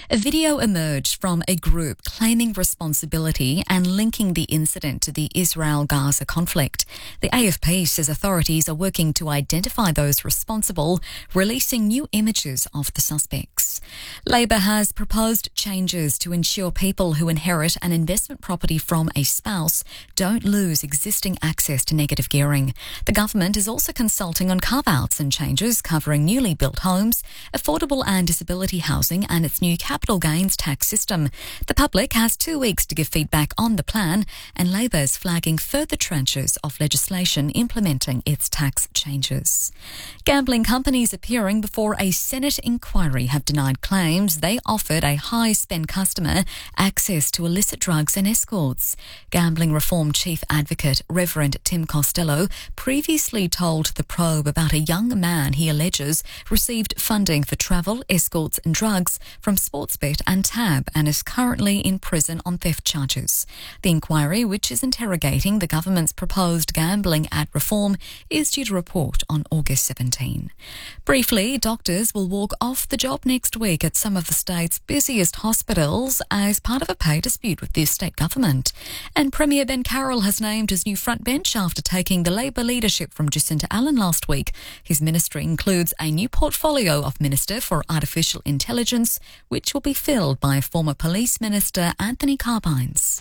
A video emerged from a group claiming responsibility and linking the incident to the Israel-Gaza conflict. The AFP says authorities are working to identify those responsible, releasing new images of the suspects. Labor has proposed changes to ensure people who inherit an investment property from a spouse don't lose existing access to negative gearing. The government is also consulting on carve-outs and changes covering newly built homes, affordable and disability housing and its new capital gains tax system. The public has 2 weeks to give feedback on the plan, and Labor is flagging further tranches of legislation implementing its tax changes. Gambling companies appearing before a Senate inquiry have denied claims they offered a high-spend customer access to illicit drugs and escorts. Gambling Reform Chief Advocate Reverend Tim Costello previously told The Probe about a young man he alleges received funding for travel, escorts and drugs from Sportsbet and Tab and is currently in prison on theft charges. The inquiry, which is interrogating the government's proposed Gambling Act reform, is due to report on August 17. Briefly, doctors will walk off the job next week at some of the state's busiest hospitals as part of a pay dispute with the state government. And Premier Ben Carroll has named his new front bench after taking the Labor leadership from Jacinta Allen last week. His ministry includes a new portfolio of Minister for Artificial Intelligence, which will be filled by former Police Minister Anthony Carbines.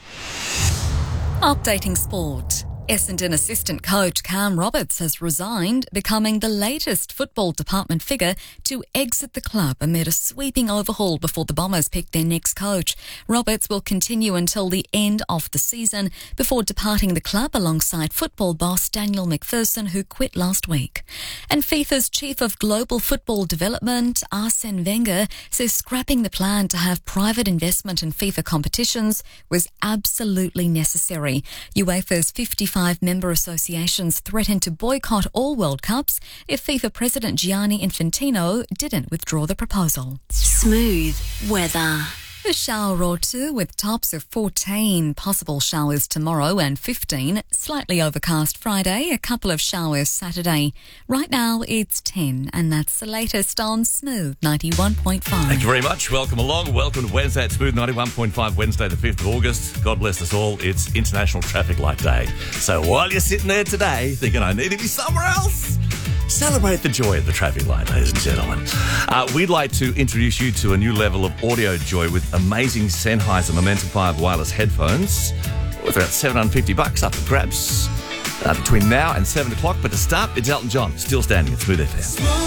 Updating sport. Essendon assistant coach Cam Roberts has resigned, becoming the latest football department figure to exit the club amid a sweeping overhaul before the Bombers pick their next coach. Roberts will continue until the end of the season before departing the club alongside football boss Daniel McPherson, who quit last week. And FIFA's Chief of Global Football Development, Arsene Wenger, says scrapping the plan to have private investment in FIFA competitions was absolutely necessary. UEFA's 55 member associations threatened to boycott all World Cups if FIFA President Gianni Infantino didn't withdraw the proposal. Smooth weather. A shower or two with tops of 14, possible showers tomorrow and 15, slightly overcast Friday, a couple of showers Saturday. Right now it's 10 and that's the latest on Smooth 91.5. Thank you very much. Welcome along. Welcome to Wednesday at Smooth 91.5, Wednesday the 5th of August. God bless us all. It's International Traffic Light Day. So while you're sitting there today thinking I need to be somewhere else, celebrate the joy of the traffic light, ladies and gentlemen. We'd like to introduce you to a new level of audio joy with amazing Sennheiser Momentum 5 wireless headphones worth about $750 up for grabs between now and 7 o'clock. But to start, it's Elton John, Still Standing at Smooth FM.